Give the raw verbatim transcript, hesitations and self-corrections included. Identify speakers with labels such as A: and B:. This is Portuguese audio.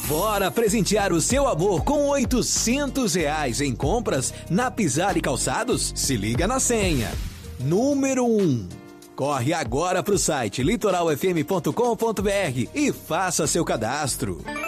A: Bora presentear o seu amor com oitocentos reais em compras na Pisar e Calçados? Se liga na senha. Número um. Corre agora para o site litoral f m ponto com ponto b r e faça seu cadastro.